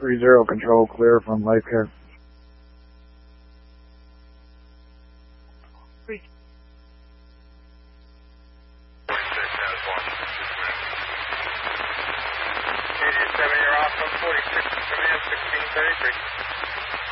30 control, clear from Life Care. You're off from 46, command 1633.